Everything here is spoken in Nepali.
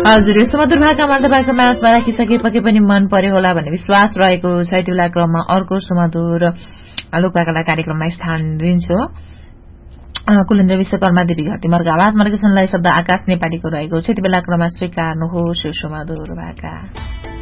हजुर यो सुमधुर भाकामा तपाईँको माझमा राखिसके पक्कै पनि मन पर्यो होला भन्ने विश्वास रहेको छ। यति बेला क्रममा अर्को सुमधुर लोकपाकला कार्यक्रममा स्थान दिन्छु। कुलेन्द्र विश्वकर्मा देवी घटी मर्गावाद मर्गसनलाई शब्द आकाश नेपालीको रहेको छ। यति बेला क्रममा स्वीकार्नुहोस् यो सुमधुर भाका।